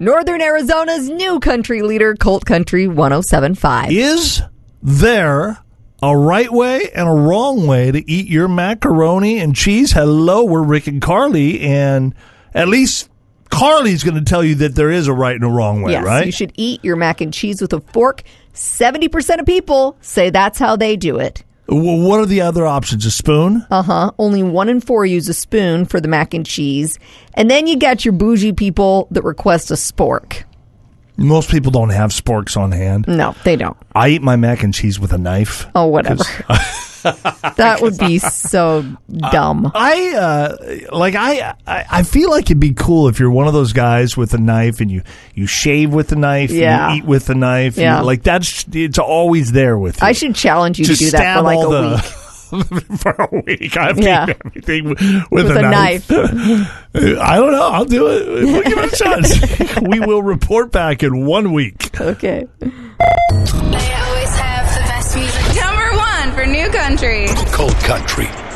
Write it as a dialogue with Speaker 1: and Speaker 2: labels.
Speaker 1: Northern Arizona's new country leader, Colt Country 107.5.
Speaker 2: Is there a right way and a wrong way to eat your macaroni and cheese? Hello, we're Rick and Carly, and at least Carly's going to tell you that there is a right and a wrong way,
Speaker 1: yes,
Speaker 2: right?
Speaker 1: You should eat your mac and cheese with a fork. 70% of people say that's how they do it.
Speaker 2: Well, what are the other options? A spoon?
Speaker 1: Only 1 in 4 use a spoon for the mac and cheese. And then you got your bougie people that request a spork.
Speaker 2: Most people don't have sporks on hand.
Speaker 1: No, they don't.
Speaker 2: I eat my mac and cheese with a knife.
Speaker 1: Oh, whatever. That would be so dumb.
Speaker 2: I feel like it'd be cool if you're one of those guys with a knife and you shave with the knife,
Speaker 1: Yeah.
Speaker 2: and you eat with the knife.
Speaker 1: Yeah.
Speaker 2: It's always there with you.
Speaker 1: I should challenge you to do that for like a week.
Speaker 2: For a week. I have to
Speaker 1: Yeah.
Speaker 2: eat everything with a knife. I don't know. I'll do it. We'll give it a chance. We will report back in 1 week.
Speaker 1: Okay.
Speaker 3: They always have the best music. Number 1 for New Country.
Speaker 4: Colt Country